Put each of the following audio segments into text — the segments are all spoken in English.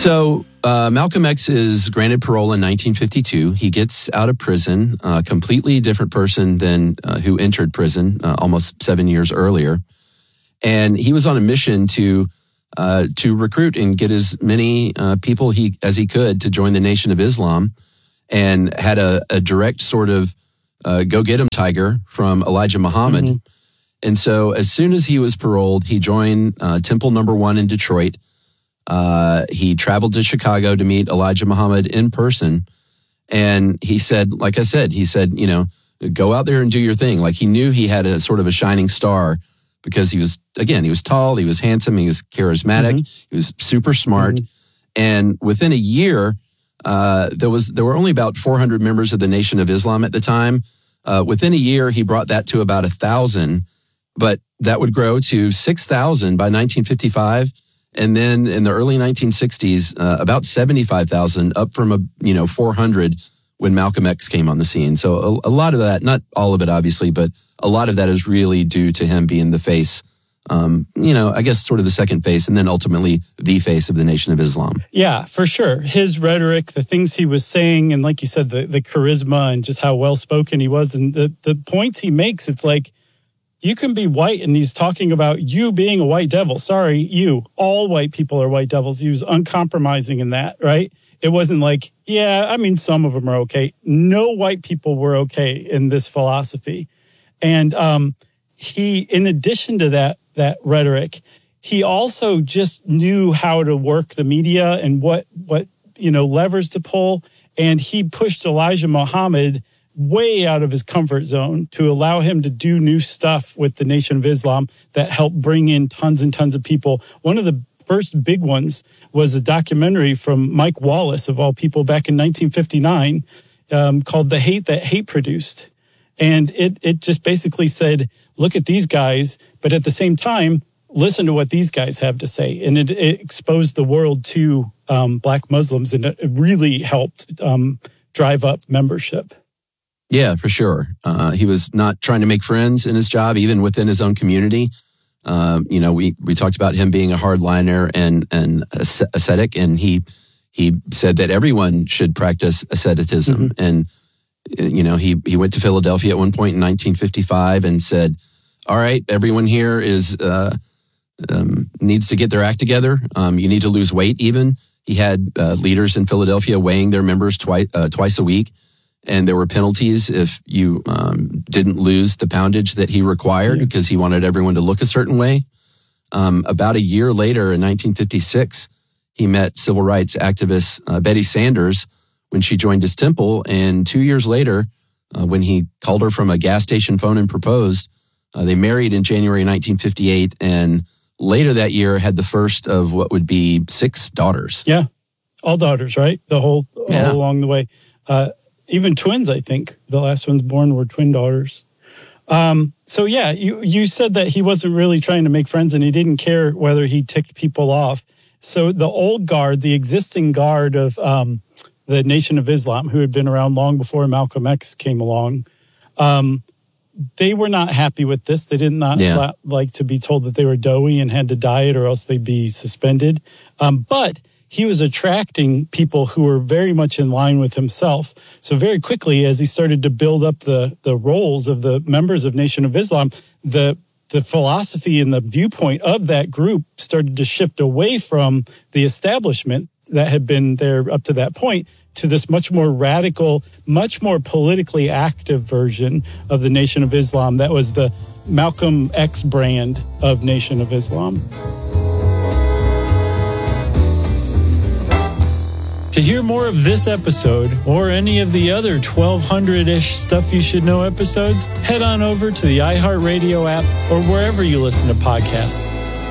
So Malcolm X is granted parole in 1952. He gets out of prison, a completely different person than who entered prison almost 7 years earlier. And he was on a mission to recruit and get as many people as he could to join the Nation of Islam, and had a direct sort of go get him tiger from Elijah Muhammad. Mm-hmm. And so as soon as he was paroled, he joined Temple No. 1 in Detroit. He traveled to Chicago to meet Elijah Muhammad in person. And he said, like I said, you know, go out there and do your thing. Like, he knew he had a sort of a shining star because he was tall, he was handsome, he was charismatic, mm-hmm. he was super smart. Mm-hmm. And within a year, there were only about 400 members of the Nation of Islam at the time. Within a year, he brought that to about 1,000, but that would grow to 6,000 by 1955. And then in the early 1960s, about 75,000, up from 400 when Malcolm X came on the scene. So a lot of that, not all of it obviously, but a lot of that is really due to him being the face, I guess sort of the second face, and then ultimately the face of the Nation of Islam. Yeah, for sure. His rhetoric, the things he was saying, and like you said, the charisma and just how well-spoken he was, and the points he makes, it's like, you can be white, and he's talking about you being a white devil. Sorry, you. All white people are white devils. He was uncompromising in that, right? It wasn't like, some of them are okay. No white people were okay in this philosophy. And he, in addition to that rhetoric, he also just knew how to work the media and what levers to pull. And he pushed Elijah Muhammad way out of his comfort zone to allow him to do new stuff with the Nation of Islam that helped bring in tons and tons of people. One of the first big ones was a documentary from Mike Wallace, of all people, back in 1959, called The Hate That Hate Produced. And it just basically said, look at these guys, but at the same time, listen to what these guys have to say. And it exposed the world to Black Muslims, and it really helped drive up membership. Yeah, for sure. He was not trying to make friends in his job, even within his own community. We talked about him being a hardliner and ascetic, and he said that everyone should practice asceticism. Mm-hmm. And, he went to Philadelphia at one point in 1955 and said, all right, everyone here needs to get their act together. You need to lose weight even. He had leaders in Philadelphia weighing their members twice a week. And there were penalties if you didn't lose the poundage that he required, because he wanted everyone to look a certain way. About a year later, in 1956, he met civil rights activist Betty Sanders when she joined his temple. And 2 years later, when he called her from a gas station phone and proposed, they married in January 1958. And later that year had the first of what would be 6 daughters. Yeah, all daughters, right? All along the way. Even twins, I think. The last ones born were twin daughters. You said that he wasn't really trying to make friends, and he didn't care whether he ticked people off. So the old guard, the existing guard of the Nation of Islam, who had been around long before Malcolm X came along, they were not happy with this. They did not like to be told that they were doughy and had to diet, or else they'd be suspended. But he was attracting people who were very much in line with himself. So very quickly, as he started to build up the roles of the members of Nation of Islam, the philosophy and the viewpoint of that group started to shift away from the establishment that had been there up to that point to this much more radical, much more politically active version of the Nation of Islam. That was the Malcolm X brand of Nation of Islam. To hear more of this episode or any of the other 1,200-ish Stuff You Should Know episodes, head on over to the iHeartRadio app or wherever you listen to podcasts.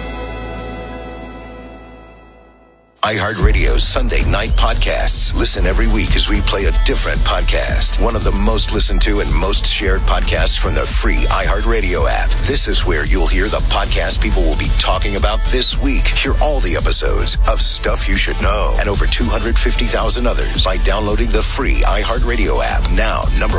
iHeartRadio's Sunday Night Podcasts. Listen every week as we play a different podcast. One of the most listened to and most shared podcasts from the free iHeartRadio app. This is where you'll hear the podcast people will be talking about this week. Hear all the episodes of Stuff You Should Know and over 250,000 others by downloading the free iHeartRadio app. Now, number